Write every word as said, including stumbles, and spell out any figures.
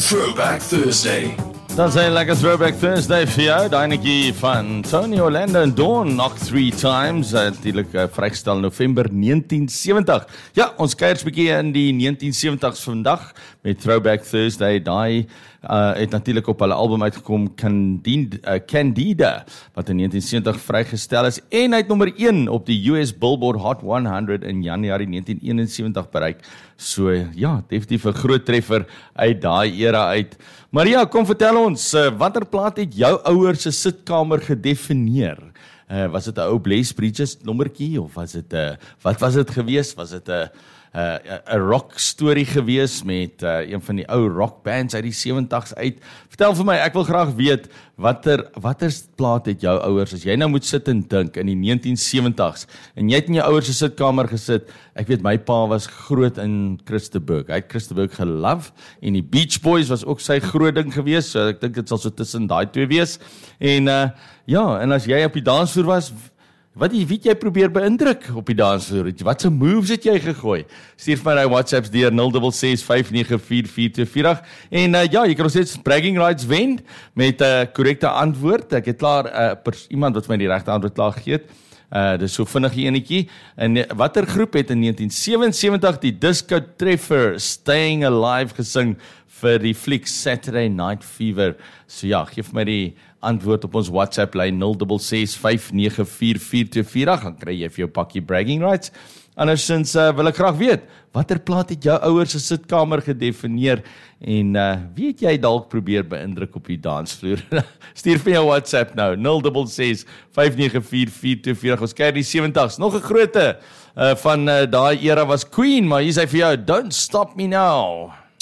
Throwback Thursday. Dan zijn lekker Throwback Thursday vir jou. Daai van Tony Orlando en Dawn Knock Three Times. Natuurlijk uh, vrygestel November negentien sewentig. Ja, ons kyk 'n bietjie in die negentien sewentigs vandag met Throwback Thursday. Daai uh, het natuurlijk op hulle album uitgekom Candida, uh, Candida wat in negentien sewentig vrygestel is. En hy het nommer een op die U S Billboard Hot honderd in Januarie negentien eenensewentig bereik. So ja, definitief 'n groot treffer uit daai era uit. Maria, kom vertel ons, uh, watter plaat het jou ouers se sitkamer gedefinieer? Uh, was dit 'n ou Blaze Bridges nommertjie of was dit 'n uh, wat was dit gewees? Was dit 'n uh, 'n uh, rock storie gewees met uh, een van die ou rock bands uit die sewentig's uit? Vertel vir my, ek wil graag weet watter watter plaat het jou ouers, as jy nou moet sit en dink in die negentien sewentig's en jy het in jou ouers se sitkamer gesit. Ek weet my pa was groot in Christeburg. Hy het Christeburg gelove en die Beach Boys was ook sy groot ding gewees. So ek dink dit sal so tussen daai twee wees. En uh, ja, en as jy op die dansvloer was, wat weet jy probeer beïndruk op die dansvloer? Wat se moves het jy gegooi? Stuur vir my WhatsApps deur nul ses ses vyf nege vier vier twee vier. En uh, ja, jy kan ons steeds bragging rights wen met 'n uh, korrekte antwoord. Ek het klaar uh, pers, iemand wat my die regte antwoord klaar gegee het. Uh, dis so vinnig enetjie. En uh, watter groep het in negentien sewensewentig die disco treffer Staying Alive gesing vir die fliek Saturday Night Fever? So ja, geef my die antwoord op ons WhatsApp lyn nul ses ses vyf nege vier vier twee vier, dan kry jy vir jou pakkie bragging rights. Andersins uh, wil ek graag weet, watter plaat het jou ouers se sitkamer gedefinieer en uh, wie het jy dalk probeer beïndruk op die dansvloer? Stuur vir jou WhatsApp nou nul ses ses vyf nege vier vier twee vier. Ons kyk die sewentig's. Nog 'n groote uh, van uh, daai era was Queen, maar hier is hy vir jou, Don't Stop Me Now.